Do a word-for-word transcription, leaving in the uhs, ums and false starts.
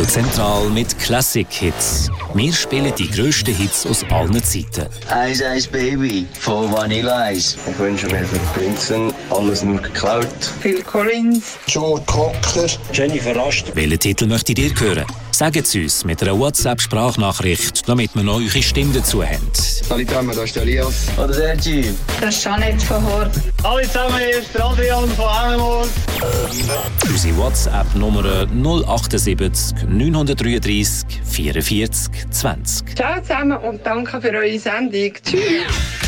Zentral mit Classic Hits. Wir spielen die grössten Hits aus allen Zeiten. Ice Ice Baby von Vanilla Ice. Ich wünsche mir für Prinzen alles nur geklaut. Phil Collins. Joe Cocker. Jennifer Last. Welchen Titel möchtet ihr hören? Sagt es uns mit einer WhatsApp-Sprachnachricht, damit wir noch eure Stimme dazu haben. Alle zusammen, da ist der Elias. Oder der Typ. Das ist Jeanette von Horb. Alle zusammen, hier ist der Adrian von Engelmord. Unsere WhatsApp-Nummer null acht sieben neun drei drei vier vier zwei null. Ciao zusammen und danke für eure Sendung. Tschüss.